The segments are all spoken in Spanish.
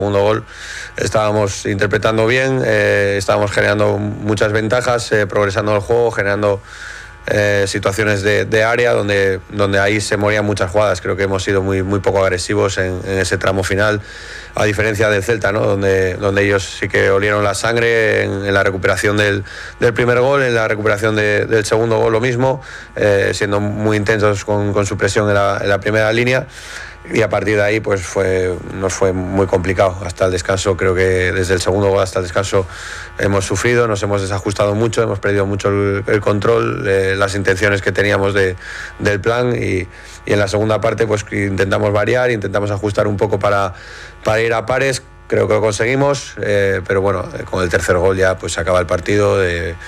Segundo gol estábamos interpretando bien, estábamos generando muchas ventajas, progresando el juego, generando situaciones de área donde ahí se morían muchas jugadas. Creo que hemos sido muy poco agresivos en ese tramo final, a diferencia del Celta, ¿no? donde ellos sí que olieron la sangre en la recuperación del primer gol, en la recuperación del segundo gol lo mismo, siendo muy intensos con su presión en la primera línea. Y a partir de ahí pues nos fue muy complicado hasta el descanso. Creo que desde el segundo gol hasta el descanso hemos sufrido, nos hemos desajustado mucho, hemos perdido mucho el control, las intenciones que teníamos del plan, y en la segunda parte pues intentamos variar, intentamos ajustar un poco para ir a pares. Creo que lo conseguimos, pero bueno, con el tercer gol ya pues se acaba el partido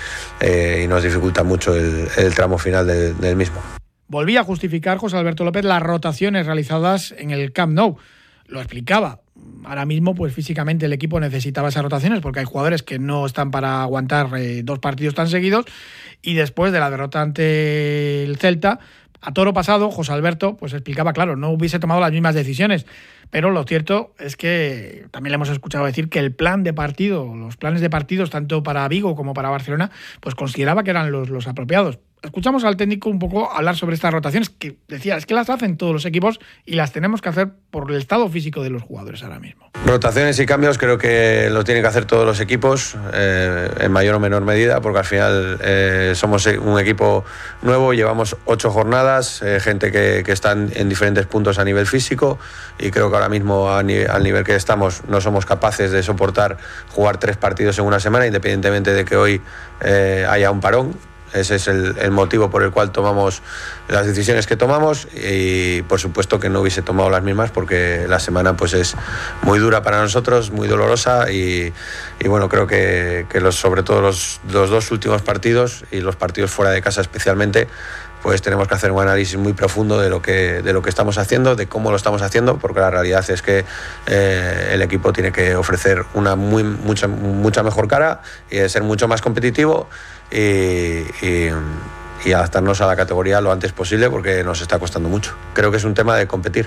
y nos dificulta mucho el tramo final del mismo. Volvía a justificar José Alberto López las rotaciones realizadas en el Camp Nou. Lo explicaba. Ahora mismo, pues físicamente el equipo necesitaba esas rotaciones porque hay jugadores que no están para aguantar 2 partidos tan seguidos, y después de la derrota ante el Celta, a toro pasado, José Alberto pues explicaba, claro, no hubiese tomado las mismas decisiones, pero lo cierto es que también le hemos escuchado decir que el plan de partido, los planes de partidos tanto para Vigo como para Barcelona, pues consideraba que eran los apropiados. Escuchamos al técnico un poco hablar sobre estas rotaciones, que decía, es que las hacen todos los equipos y las tenemos que hacer por el estado físico de los jugadores ahora mismo. Rotaciones y cambios creo que lo tienen que hacer todos los equipos, en mayor o menor medida, porque al final somos un equipo nuevo, llevamos 8 jornadas, gente que están en diferentes puntos a nivel físico, y creo que ahora mismo al nivel que estamos no somos capaces de soportar jugar 3 partidos en una semana, independientemente de que hoy haya un parón. Ese es el motivo por el cual tomamos las decisiones que tomamos, y por supuesto que no hubiese tomado las mismas porque la semana pues es muy dura para nosotros, muy dolorosa, y bueno, creo que sobre todo los 2 últimos partidos y los partidos fuera de casa especialmente, pues tenemos que hacer un análisis muy profundo de lo que estamos haciendo, de cómo lo estamos haciendo, porque la realidad es que el equipo tiene que ofrecer una mucha mejor cara y ser mucho más competitivo y adaptarnos a la categoría lo antes posible, porque nos está costando mucho. Creo que es un tema de competir.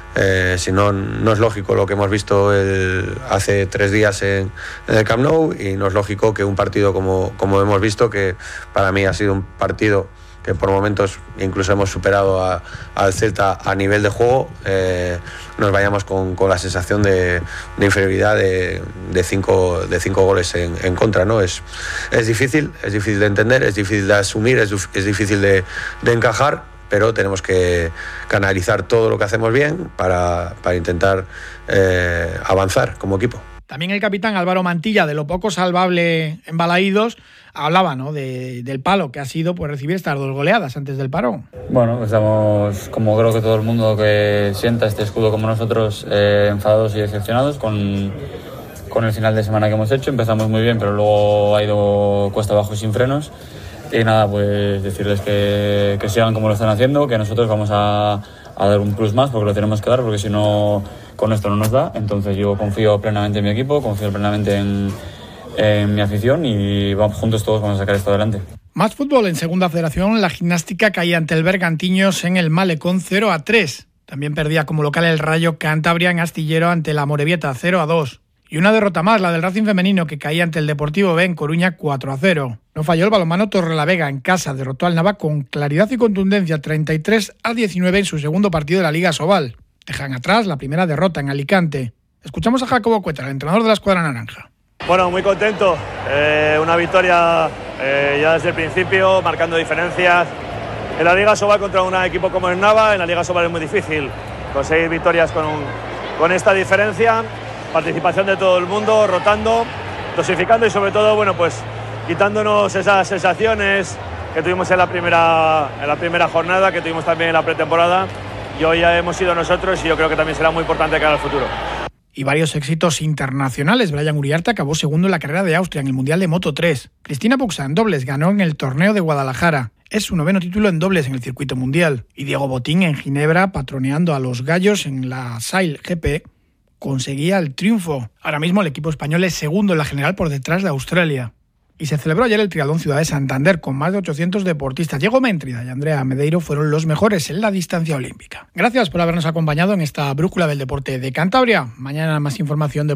Si no, no es lógico lo que hemos visto hace 3 días en el Camp Nou, y no es lógico que un partido como hemos visto, que para mí ha sido un partido que por momentos incluso hemos superado al Celta a nivel de juego, nos vayamos con la sensación de inferioridad de 5 goles en contra, ¿no? Es difícil de entender, es difícil de asumir, es difícil de encajar, pero tenemos que canalizar todo lo que hacemos bien para intentar avanzar como equipo. También el capitán Álvaro Mantilla, de lo poco salvable en Balaídos, hablaba, ¿no?, del palo que ha sido pues recibir estas 2 goleadas antes del parón. Bueno, estamos, como creo que todo el mundo que sienta este escudo como nosotros, enfadados y decepcionados con el final de semana que hemos hecho. Empezamos muy bien, pero luego ha ido cuesta abajo y sin frenos. Y nada, pues decirles que sigan como lo están haciendo, que nosotros vamos a dar un plus más, porque lo tenemos que dar, porque si no, con esto no nos da. Entonces yo confío plenamente en mi equipo, confío plenamente en mi afición, y vamos juntos todos, vamos a sacar esto adelante. Más fútbol en Segunda Federación. La Gimnástica caía ante el Bergantiños en el Malecón 0-3. También perdía como local el Rayo Cantabria en Astillero ante la Amorebieta 0-2. Y una derrota más, la del Racing femenino, que caía ante el Deportivo B en Coruña 4-0. No falló el balonmano Torrelavega en casa, derrotó al Nava con claridad y contundencia 33-19 en su segundo partido de la Liga Sobal. Dejan atrás la primera derrota en Alicante. Escuchamos a Jacobo Cuetra, el entrenador de la escuadra naranja. Bueno, muy contento. Una victoria ya desde el principio, marcando diferencias. En la Liga Sobal contra un equipo como el Nava, en la Liga Sobal es muy difícil conseguir victorias con esta diferencia. Participación de todo el mundo, rotando, dosificando y sobre todo, bueno, pues quitándonos esas sensaciones que tuvimos en la primera jornada, que tuvimos también en la pretemporada, y hoy ya hemos sido nosotros, y yo creo que también será muy importante cara al futuro. Y varios éxitos internacionales. Brian Uriarte acabó segundo en la carrera de Austria en el Mundial de Moto 3. Cristina Buxa en dobles ganó en el torneo de Guadalajara. Es su 9º título en dobles en el circuito mundial. Y Diego Botín en Ginebra, patroneando a los gallos en la Sail GP, conseguía el triunfo. Ahora mismo el equipo español es segundo en la general por detrás de Australia. Y se celebró ayer el Triatlón Ciudad de Santander con más de 800 deportistas. Diego Méntrida y Andrea Medeiro fueron los mejores en la distancia olímpica. Gracias por habernos acompañado en esta brújula del deporte de Cantabria. Mañana más información de